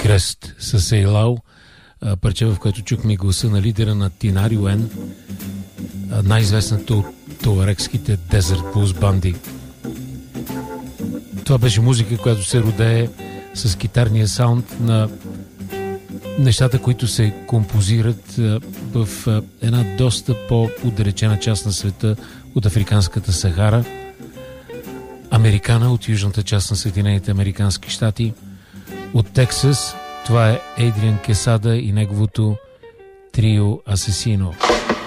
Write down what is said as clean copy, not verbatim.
Кръст с Ейлау, парче, в което чухме гласа на лидера на Тинари Уен, най-известната от туарекските Desert Blues банди. Това беше музика, която се родее с китарния саунд на нещата, които се композират в една доста по-отдалечена част на света от Африканската Сахара. Американа от южната част на Съединените американски щати. От Тексас това е Адриан Кесада и неговото трио Асесино.